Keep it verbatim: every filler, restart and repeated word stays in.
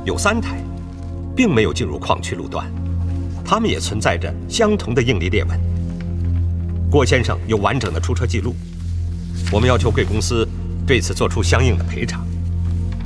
有三台，并没有进入矿区路段，它们也存在着相同的应力裂纹。郭先生有完整的出车记录，我们要求贵公司对此做出相应的赔偿。